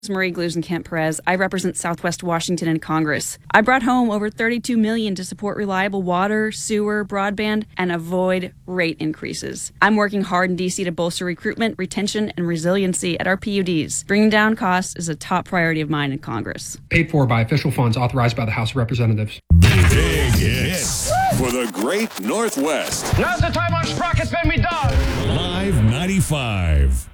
Marie Glusenkamp Perez. I represent Southwest Washington in Congress. I brought home over $32 million to support reliable water, sewer, broadband, and avoid rate increases. I'm working hard in D.C. to bolster recruitment, retention, and resiliency at our PUDs. Bringing down costs is a top priority of mine in Congress. Paid for by official funds authorized by the House of Representatives. Big hits for the Great Northwest. Now's the time our sprockets made me dog. Live 95.